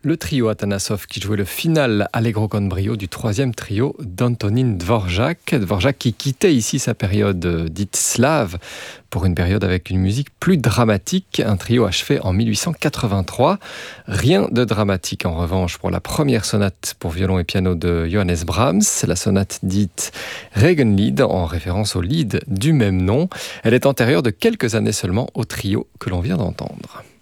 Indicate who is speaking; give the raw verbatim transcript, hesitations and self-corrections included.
Speaker 1: Le trio Atanasov qui jouait le final Allegro con brio du troisième trio d'Antonín Dvořák. Dvořák qui quittait ici sa période dite slave pour une période avec une musique plus dramatique, un trio achevé en mille huit cent quatre-vingt-trois. Rien de dramatique en revanche pour la première sonate pour violon et piano de Johannes Brahms, la sonate dite Regenlied en référence au lied du même nom. Elle est antérieure de quelques années seulement au trio que l'on vient d'entendre.